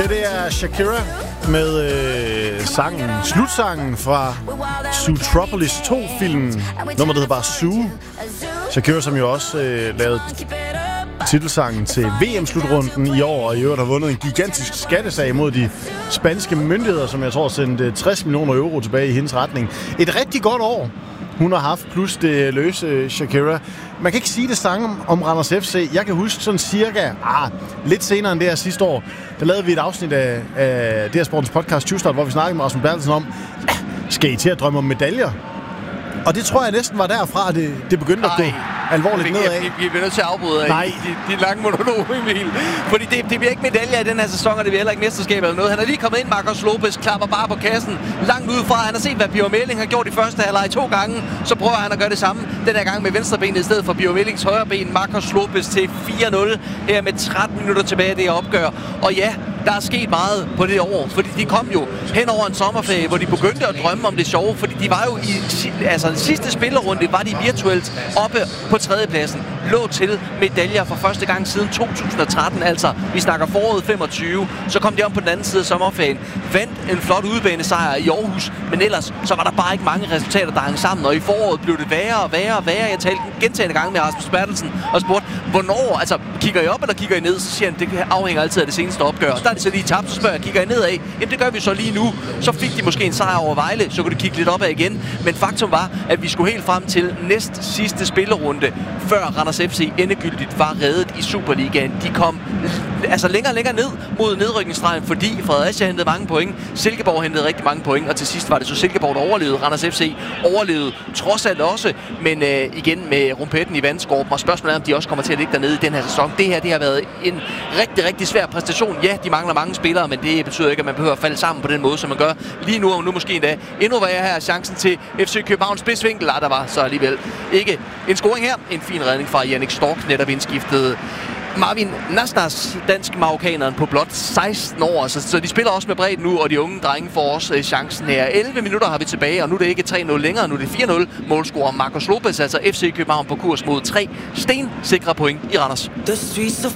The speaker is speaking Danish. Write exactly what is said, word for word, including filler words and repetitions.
Det er Shakira med øh, sangen, slutsangen fra Zootropolis to-filmen. Nummeret hedder bare Zoo. Shakira, som jo også øh, lavede titelsangen til V M-slutrunden i år, og i øvrigt har vundet en gigantisk skattesag mod de spanske myndigheder, som jeg tror sendte tres millioner euro tilbage i hendes retning. Et rigtig godt år, hun har haft, plus det løse Shakira. Man kan ikke sige det samme om, om Randers F C. Jeg kan huske sådan cirka, ah, lidt senere end det her sidste år, der lavede vi et afsnit af, af D R Sportens podcast Tyvstart, hvor vi snakkede med Rasmus Bertelsen om, skal I til at drømme om medaljer? Og det tror jeg næsten var derfra, at det, det begyndte Ej, at gå alvorligt nedad. Vi, vi, vi er nødt til at afbryde Nej. De, de lange monologer, Emil. Fordi det, det bliver ikke medaljer i den her sæson, og det bliver heller ikke mesterskab eller noget. Han er lige kommet ind, Marcos Lopez, klapper bare på kassen langt udefra. Han har set, hvad Bjørn Melling har gjort i første halvleg to gange. Så prøver han at gøre det samme den her gang med venstrebenet i stedet for Bjørn Mellings højre ben. Marcos Lopez til fire nul her med tretten minutter tilbage af det her opgør. Og ja, der er sket meget på det år, fordi de kom jo hen over en sommerferie, hvor de begyndte at drømme om det sjove, fordi de var jo i altså den sidste spillerunde, var de virtuelt oppe på tredjepladsen, lå til medaljer for første gang siden to tusind og tretten, altså vi snakker foråret femogtyve, så kom de om på den anden side af sommerferien, vandt en flot udebanesejr i Aarhus, men ellers så var der bare ikke mange resultater, der hang sammen, og i foråret blev det værre og værre og værre. Jeg talte gentagne gange med Rasmus Bertelsen og spurgte, hvornår, altså kigger I op eller kigger I ned? Så siger han, det afhænger altid af det seneste opgør. Der er det så lige tabt, så spørger jeg, kigger I nedad? Jamen det gør vi så lige nu. Så fik de måske en sejr over Vejle, så kunne de kigge lidt opad igen. Men faktum var, at vi skulle helt frem til næst sidste spillerunde, før Randers F C endegyldigt var reddet i Superligaen. De kom altså længere og længere ned mod nedrykningsstregen, fordi Fredericia hentede mange point, Silkeborg hentede rigtig mange point, og til sidst var det så Silkeborg, der overlevede. Randers F C overlevede trods alt også, men øh, igen med rumpetten i vandskorpen, og spørgsmålet er, om de også kommer til at ligge dernede i den her sæson. Det her, det har været en rigtig, rigtig svær præstation. Ja, de mangler mange spillere, men det betyder ikke, at man behøver at falde sammen på den måde, som man gør lige nu, og nu måske endda endnu værre her chancen til F C Københavns spidsvinkel. Der var så alligevel ikke en scoring her. En fin redning fra Jannik Stork, netop indskiftet Marvin Nastas, dansk-marokkaneren på blot seksten år, så, så de spiller også med bredt nu, og de unge drenge får også øh, chancen her. elleve minutter har vi tilbage, og nu er det ikke tre nul længere, nu er det fire nul. Målscorer Marcos Lopez, altså F C København på kurs mod tre stensikre point i Randers.